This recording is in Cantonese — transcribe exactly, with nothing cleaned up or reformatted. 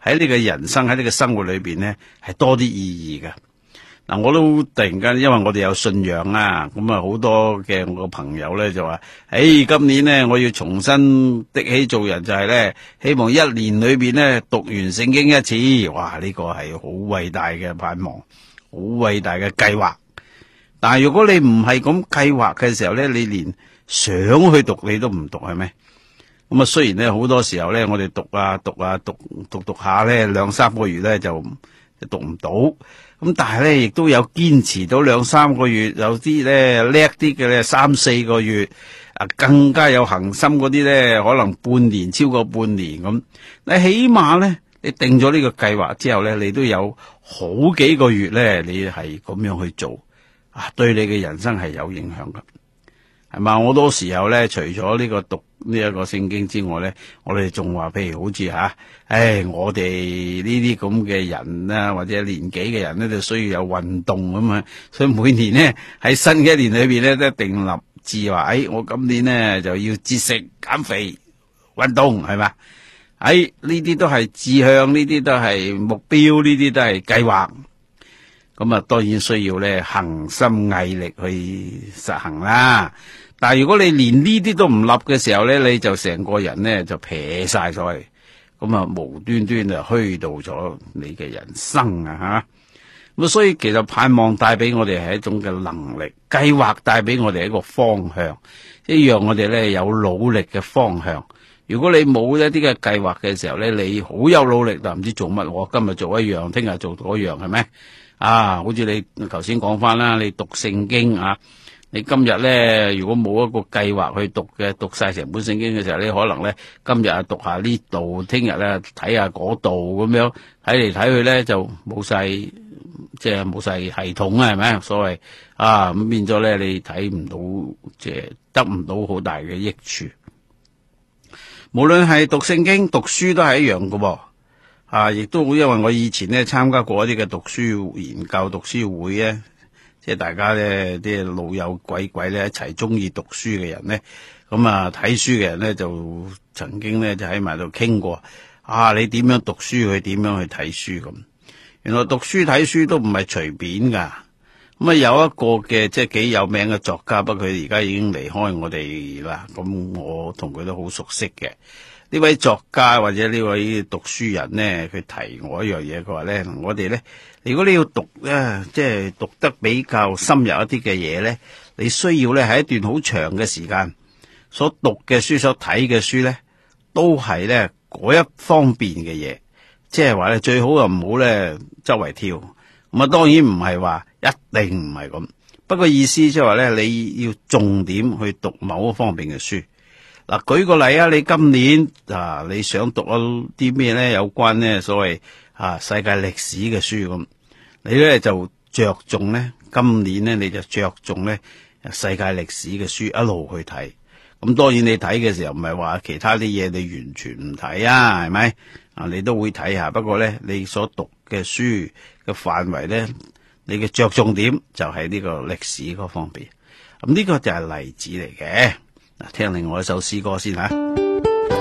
喺你嘅人生喺你嘅生活裏邊咧係多啲意義嘅。嗱，我都突然間，因為我哋有信仰啊，咁啊好多嘅我個朋友咧就話，誒，今年咧我要重新的起做人，就係咧希望一年裏邊咧讀完聖經一次。哇，呢個係好偉大嘅盼望，好偉大嘅計劃。但係如果你唔係咁計劃嘅時候咧，你連想去讀你都唔讀，係咪？咁啊，雖然咧好多時候咧，我哋讀啊讀啊讀讀讀下咧，兩三個月咧就就讀唔到。咁但係咧，亦都有堅持到兩三個月，有啲咧叻啲嘅咧三四個月，啊更加有恒心嗰啲咧，可能半年超過半年咁。你起碼咧，你定咗呢個計劃之後咧，你都有好幾個月咧，你係咁樣去做，啊對你嘅人生係有影響噶。係嘛？好多時候咧，除咗呢個讀呢一個聖經之外咧，我哋仲話，譬如好似吓，唉，我哋呢啲咁嘅人啦，或者年紀嘅人咧，就需要有運動咁嘛。所以每年咧喺新嘅一年裏邊咧，都定立志話，誒，我今年咧就要節食、減肥、運動，係嘛？誒，呢啲都係志向，呢啲都係目標，呢啲都係計劃。咁啊，當然需要咧恒心毅力去實行啦。但係如果你連呢啲都唔立嘅時候咧，你就成個人咧就撇晒咗去，咁啊無端端就虛度咗你嘅人生啊吓。咁所以其實盼望帶俾我哋係一種嘅能力，計劃帶俾我哋一個方向，一樣我哋咧有努力嘅方向。如果你冇一啲嘅計劃嘅時候咧，你好有努力但唔知做乜，我今日做一樣，聽日做嗰樣，係咪？啊，好似你頭先講翻啦，你讀聖經啊，你今日咧如果冇一個計劃去讀嘅，讀晒成本聖經嘅時候，你可能咧今日啊讀下呢度，聽日咧睇下嗰度咁樣，睇嚟睇去咧就冇晒，即係冇晒系統啊，係咪？所謂啊，咁變咗咧你睇唔到，即係得唔到好大嘅益處。無論係讀聖經、讀書都係一樣噶噃。啊，亦都因為我以前咧參加過一啲嘅讀書研究、讀書會咧，即係大家咧啲老友鬼鬼咧一齊中意讀書嘅人咧，咁啊睇書嘅人咧就曾經咧就喺埋度傾過，啊你點樣讀書，佢點樣去睇書咁。原來讀書睇書都唔係隨便噶。咁啊有一個嘅即係幾有名嘅作家，不過佢而家已經離開我哋啦。咁我同佢都好熟悉嘅。呢位作家或者呢位讀書人呢，佢提我一樣嘢，佢話咧，我哋咧，如果你要讀咧，即係讀得比較深入一啲嘅嘢咧，你需要咧喺一段好長嘅時間所讀嘅書、所睇嘅書咧，都係咧嗰一方面嘅嘢，即係話咧最好又唔好咧周圍跳。咁啊，當然唔係話一定唔係咁，不過意思即係話咧，你要重點去讀某一方面嘅書。嗱，舉個例啊，你今年啊，你想讀啲咩咧？有關咧所謂啊世界歷史嘅書咁，你咧就着重咧，今年咧你就着重咧世界歷史嘅書一路去睇。咁當然你睇嘅時候唔係話其他啲嘢你完全唔睇啊，係咪？啊，你都會睇下，不過咧你所讀嘅書嘅範圍咧，你嘅着重點就係呢個歷史嗰方面。咁呢個就係例子嚟嘅。嗱，聽另外一首詩歌先吓。